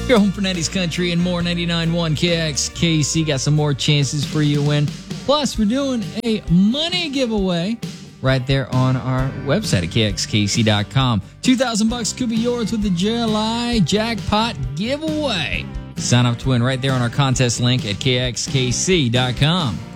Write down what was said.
Your home for 90s country and more. 99.1 KXKC got some more chances for you to win. Plus, we're doing a money giveaway right there on our website at kxkc.com. $2,000 could be yours with the JLI Jackpot giveaway. Sign up to win right there on our contest link at kxkc.com.